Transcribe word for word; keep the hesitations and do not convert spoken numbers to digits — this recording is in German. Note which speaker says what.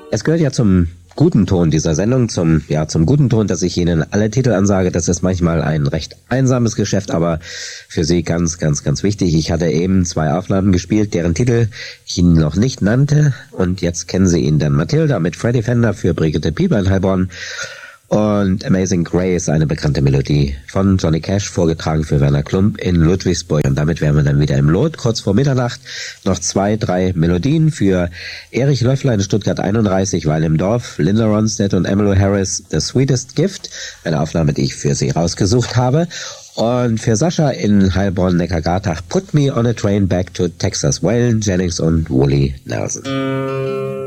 Speaker 1: Es gehört ja zum guten Ton dieser Sendung, zum, ja, zum guten Ton, dass ich Ihnen alle Titel ansage. Das ist manchmal ein recht einsames Geschäft, aber für Sie ganz, ganz, ganz wichtig. Ich hatte eben zwei Aufnahmen gespielt, deren Titel ich Ihnen noch nicht nannte. Und jetzt kennen Sie ihn dann. Matilda mit Freddie Fender für Brigitte Pieper in Heilbronn. Und Amazing Grace, eine bekannte Melodie von Johnny Cash, vorgetragen für Werner Klump in Ludwigsburg. Und damit wären wir dann wieder im Lot, kurz vor Mitternacht. Noch zwei, drei Melodien für Erich Löffler in Stuttgart einunddreißig, Weil im Dorf, Linda Ronstadt und Emmylou Harris, The Sweetest Gift, eine Aufnahme, die ich für Sie rausgesucht habe. Und für Sascha in Heilbronn-Neckargartach, Put Me on a Train Back to Texas, Waylon Jennings und Willie Nelson.